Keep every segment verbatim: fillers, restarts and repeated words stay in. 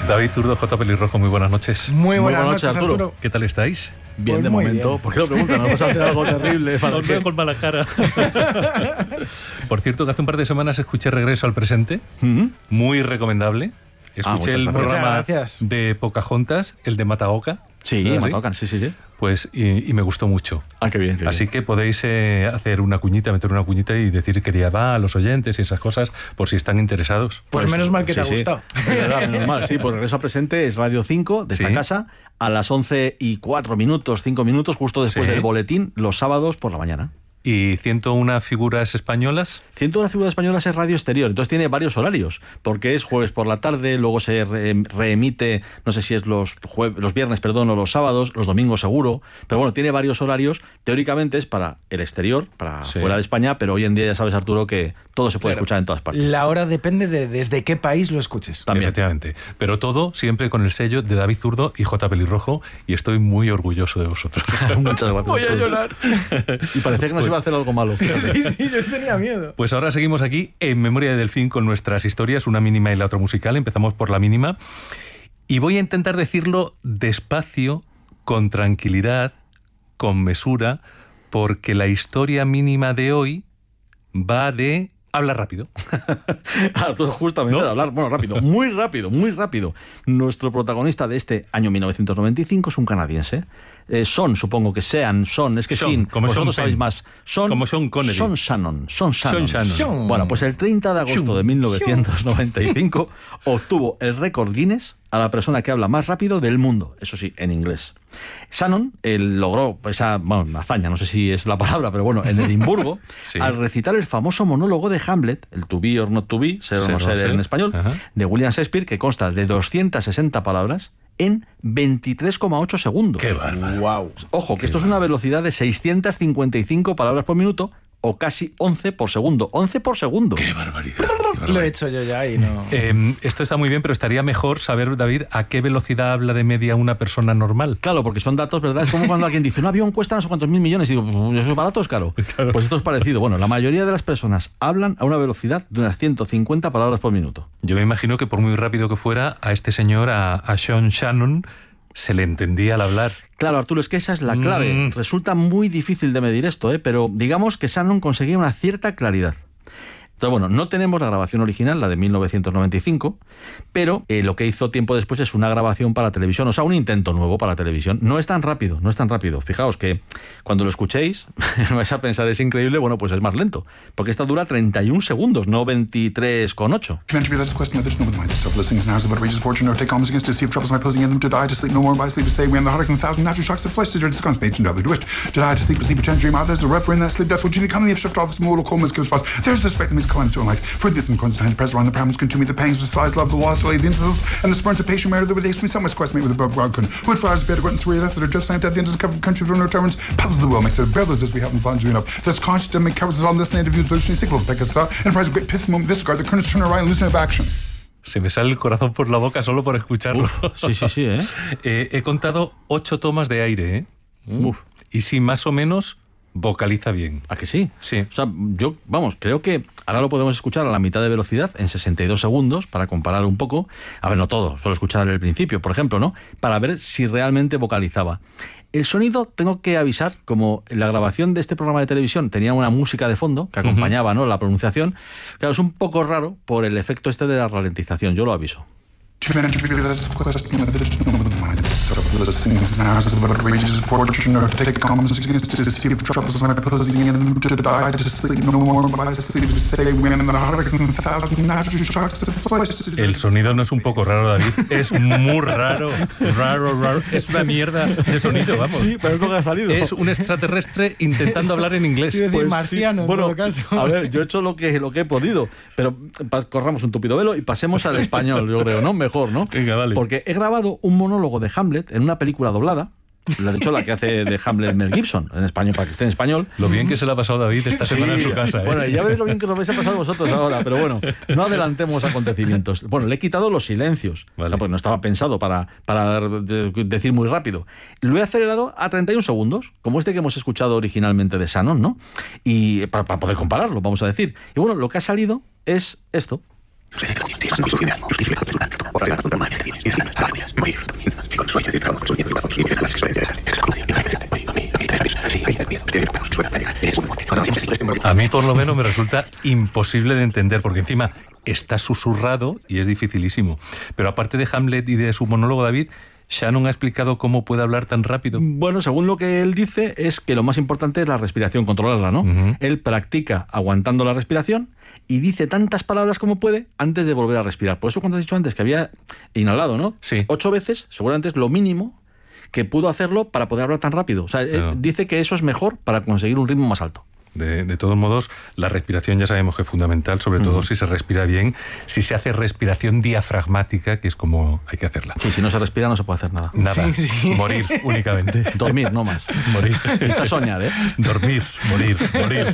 David Zurdo, J. Pelirrojo, muy buenas noches. Muy buenas, muy buenas noches, Arturo. Arturo. ¿Qué tal estáis? Bien, pues de momento. Bien. ¿Por qué lo preguntan? ¿No vas a hacer algo terrible? Os veo con mala cara. Por cierto, que hace un par de semanas escuché Regreso al Presente. ¿Mm? Muy recomendable. Escuché ah, el programa de Pocahontas, el de Mataoka. Sí, Mataoka, sí, sí, sí. Pues, y, y me gustó mucho. Ah, qué bien, qué Así bien. que podéis eh, hacer una cuñita, meter una cuñita y decir que ya va a los oyentes y esas cosas, por si están interesados. Pues, pues menos mal que sí, te ha sí. gustado. Verdad, menos mal, sí. Pues Regreso al Presente es Radio cinco de esta ¿Sí? casa a las once y cuatro minutos, cinco minutos, justo después sí. del boletín, los sábados por la mañana. ¿Y ciento una figuras españolas? ciento una figuras españolas es Radio Exterior, entonces tiene varios horarios, porque es jueves por la tarde, luego se re reemite, no sé si es los, los viernes, perdón, o los sábados, los domingos seguro, pero bueno, tiene varios horarios, teóricamente es para el exterior, para sí. fuera de España, pero hoy en día ya sabes, Arturo, que todo se puede claro. escuchar en todas partes. La hora depende de desde qué país lo escuches. También. Efectivamente, pero todo siempre con el sello de David Zurdo y J. Pelirrojo, y estoy muy orgulloso de vosotros. Muchas gracias. Voy a llorar. Y parecía que nos iba a hacer algo malo. Sí, sí, yo tenía miedo. Pues ahora seguimos aquí en Memoria de Delfín con nuestras historias, una mínima y la otra musical. Empezamos por la mínima. Y voy a intentar decirlo despacio, con tranquilidad, con mesura, porque la historia mínima de hoy va de... Habla rápido. Arturo, justamente ¿no? de hablar, bueno, rápido, muy rápido, muy rápido. Nuestro protagonista de este año mil novecientos noventa y cinco es un canadiense. Eh, son, supongo que sean, son, es que Sean, sin, como vosotros Sean sabéis más. Son, como Sean Connery. Son Shannon, son Shannon. Sean Shannon. Bueno, pues el treinta de agosto Sean. de mil novecientos noventa y cinco obtuvo el récord Guinness a la persona que habla más rápido del mundo, eso sí, en inglés. Shannon él logró esa bueno, hazaña, no sé si es la palabra, pero bueno, en Edimburgo, sí. al recitar el famoso monólogo de Hamlet, el to be or not to be, ser o no ser en español, Ajá. de William Shakespeare, que consta de doscientas sesenta palabras, en veintitrés coma ocho segundos. ¡Qué bárbaro! Wow. Ojo, que Qué esto bárbaro. Es una velocidad de seiscientas cincuenta y cinco palabras por minuto, o casi once por segundo. once por segundo. ¡Qué barbaridad! Qué barbaridad. Lo he hecho yo ya y no... Eh, esto está muy bien, pero estaría mejor saber, David, a qué velocidad habla de media una persona normal. Claro, porque son datos, ¿verdad? Es como cuando alguien dice, un avión cuesta no sé cuántos mil millones, y digo, pues ¿eso es barato o es caro? Claro. Pues esto es parecido. Bueno, la mayoría de las personas hablan a una velocidad de unas ciento cincuenta palabras por minuto. Yo me imagino que por muy rápido que fuera, a este señor, a, a Sean Shannon, se le entendía al hablar. Claro, Arturo, es que esa es la clave. Mm. Resulta muy difícil de medir esto, ¿eh? Pero digamos que Shannon conseguía una cierta claridad. Entonces, bueno, no tenemos la grabación original, la de mil novecientos noventa y cinco, pero eh, lo que hizo tiempo después es una grabación para televisión, o sea, un intento nuevo para televisión. No es tan rápido, no es tan rápido. Fijaos que cuando lo escuchéis, vais a pensar, es increíble, bueno, pues es más lento, porque esta dura treinta y un segundos, no veintitrés coma ocho. Climate to life. For this and Constantine, the press around the parameters consume me the pangs with flies, love the lost, the insults, and the spurns of patient merit that would ace me. Some must quest me with a broad gun. Wood fires, better guns, three that are just signed at the end of the covered country from no returns. Puzzles the will, makes it brothers as we haven't found you enough. This conscious and make cowards on this native use solution, sickle, like a star, enterprise of great pith, moment, this guard, the currents turn around, losing of action. Se me sale el corazón por la boca solo por escucharlo. Uf, sí, sí, sí, ¿eh? eh, He contado ocho tomas de aire, ¿eh? Uf. Y sí, más o menos vocaliza bien. ¿A que sí? Sí. O sea, yo, vamos, creo que ahora lo podemos escuchar a la mitad de velocidad, en sesenta y dos segundos, para comparar un poco. A ver, no todo, solo escuchar el principio, por ejemplo, ¿no? Para ver si realmente vocalizaba. El sonido, tengo que avisar, como la grabación de este programa de televisión tenía una música de fondo que acompañaba, ¿no?, la pronunciación, claro, es un poco raro por el efecto este de la ralentización, yo lo aviso. El sonido no es un poco raro, David, es muy raro, raro, raro, es una mierda de sonido, vamos. Sí, pero es lo que ha salido. Es un extraterrestre intentando hablar en inglés. Quiero decir, Pues marciano, sí. Bueno, en todo caso. A ver, yo he hecho lo que, lo que he podido, pero corramos un tupido velo y pasemos al español, yo creo, ¿no? Mejor, ¿no? Venga, vale. Porque he grabado un monólogo de Hamlet en una película doblada. La de hecho la que hace de Hamlet Mel Gibson en español, para que esté en español. Lo bien que se le ha pasado David esta semana sí, en su casa. ¿eh? Bueno, ya veis lo bien que os vais a pasar vosotros ahora, pero bueno, no adelantemos acontecimientos. Bueno, le he quitado los silencios, vale. O sea, pues no estaba pensado para, para decir muy rápido. Lo he acelerado a treinta y un segundos, como este que hemos escuchado originalmente de Shannon, ¿no? Y para, para poder compararlo, vamos a decir. Y bueno, lo que ha salido es esto. A mí por lo menos me resulta imposible de entender, porque encima está susurrado y es dificilísimo. Pero aparte de Hamlet y de su monólogo, David, Shannon ha explicado cómo puede hablar tan rápido. Bueno, según lo que él dice, es que lo más importante es la respiración, controlarla, ¿no? Uh-huh. Él practica aguantando la respiración y dice tantas palabras como puede antes de volver a respirar. Por eso cuando has dicho antes que había inhalado, ¿no? Sí. Ocho veces, seguramente es lo mínimo que pudo hacerlo para poder hablar tan rápido. O sea, claro. Él dice que eso es mejor para conseguir un ritmo más alto. De, de todos modos, la respiración ya sabemos que es fundamental, sobre todo uh-huh. si se respira bien, si se hace respiración diafragmática, que es como hay que hacerla. Sí, si no se respira no se puede hacer nada. Nada, sí, sí. Morir únicamente. Dormir, no más. Morir. Quizá soñar, ¿eh? Dormir, morir, morir.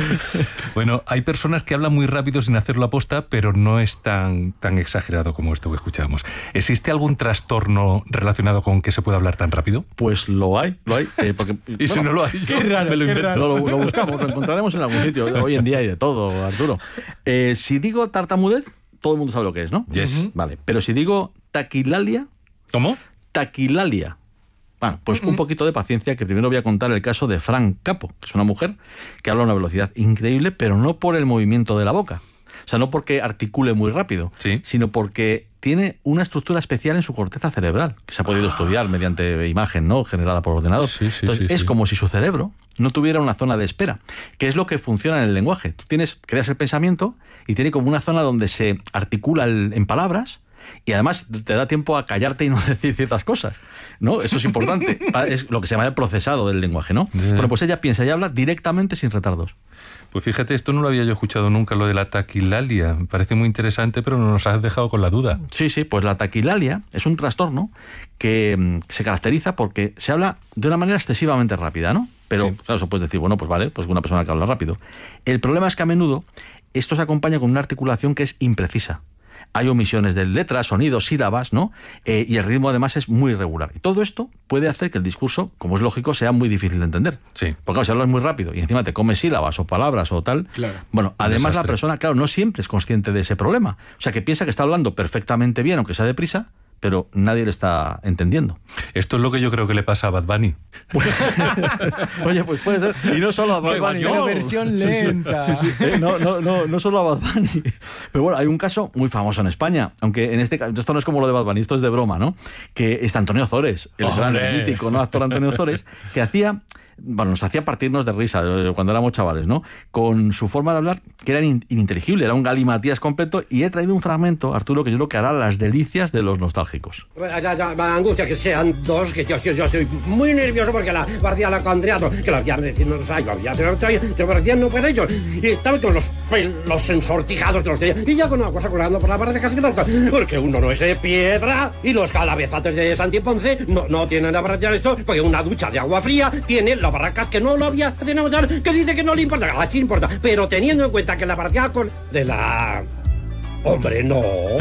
Bueno, hay personas que hablan muy rápido sin hacerlo aposta, pero no es tan, tan exagerado como esto que escuchamos. ¿Existe algún trastorno relacionado con que se pueda hablar tan rápido? Pues lo hay, lo hay. Eh, porque, y bueno, si no lo hay, yo raro, me lo invento. raro. Lo, lo buscamos, lo encontraremos en algún sitio. Hoy en día hay de todo, Arturo. Eh, si digo tartamudez, todo el mundo sabe lo que es, ¿no? Yes. Uh-huh. Vale, pero si digo taquilalia... ¿Cómo? Taquilalia. Bueno, pues uh-huh. un poquito de paciencia, que primero voy a contar el caso de Fran Capo, que es una mujer que habla a una velocidad increíble, pero no por el movimiento de la boca. O sea, no porque articule muy rápido, sí. sino porque tiene una estructura especial en su corteza cerebral, que se ha podido ah. estudiar mediante imagen, ¿no?, generada por ordenador. Sí, sí, Entonces, sí, es sí. como si su cerebro no tuviera una zona de espera, que es lo que funciona en el lenguaje. Tú tienes, creas el pensamiento y tiene como una zona donde se articula el, en palabras, y además te da tiempo a callarte y no decir ciertas cosas, ¿no? Eso es importante. Es lo que se llama el procesado del lenguaje, ¿no? Yeah. Bueno, pues ella piensa y habla directamente sin retardos. Pues fíjate, esto no lo había yo escuchado nunca, lo de la taquilalia. Me parece muy interesante, pero nos has dejado con la duda. Sí, sí, pues la taquilalia es un trastorno que se caracteriza porque se habla de una manera excesivamente rápida, ¿no? Pero, sí. claro, eso puedes decir, bueno, pues vale, pues una persona que habla rápido. El problema es que a menudo esto se acompaña con una articulación que es imprecisa. Hay omisiones de letras, sonidos, sílabas, ¿no? Eh, y el ritmo además es muy irregular. Y todo esto puede hacer que el discurso, como es lógico, sea muy difícil de entender. Sí. Porque claro, si hablas muy rápido y encima te comes sílabas o palabras o tal... Claro. Bueno, además desastre. La persona, claro, no siempre es consciente de ese problema. O sea, que piensa que está hablando perfectamente bien, aunque sea deprisa, pero nadie le está entendiendo. Esto es lo que yo creo que le pasa a Bad Bunny. Oye, pues puede ser. Y no solo a Bad Bunny. Pero versión lenta. Sí, sí, sí. Eh, no, no, no, no solo a Bad Bunny. Pero bueno, hay un caso muy famoso en España, aunque en este caso, esto no es como lo de Bad Bunny, esto es de broma, ¿no? Que está Antonio Ozores, el ¡Hombre! gran el mítico, ¿no?, actor Antonio Ozores, que hacía... Bueno, nos hacía partirnos de risa cuando éramos chavales, ¿no? Con su forma de hablar, que era ininteligible, era un galimatías completo, y he traído un fragmento, Arturo, que yo creo que hará las delicias de los nostálgicos. La angustia que sean dos, que yo, yo, yo estoy muy nervioso porque la guardia la condriato, que la guardia decirnos, ay, la guardia no para ellos, y estaba con los pelos ensortijados que los tenía, y ya con una cosa colgando por la parte casi blanca, porque uno no es de piedra, y los calabezates de Santi Ponce no, no tienen a barratear esto, porque una ducha de agua fría tiene la Barracas que no lo había de notar, que dice que no le importa, que sí importa, pero teniendo en cuenta que la partida con de la... Hombre, no.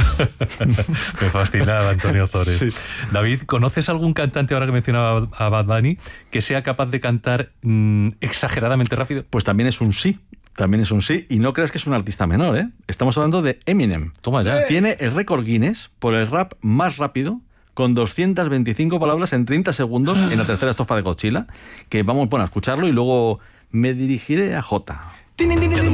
Me fascinaba Antonio Ozores. Sí. David, ¿conoces algún cantante, ahora que mencionaba a Bad Bunny, que sea capaz de cantar mmm, exageradamente rápido? Pues también es un sí. También es un sí, y no creas que es un artista menor, ¿eh? Estamos hablando de Eminem. Toma ya. Sí. Tiene el récord Guinness por el rap más rápido, con doscientas veinticinco palabras en treinta segundos en la tercera estrofa de Godzilla, que vamos bueno, a escucharlo y luego me dirigiré a Jota.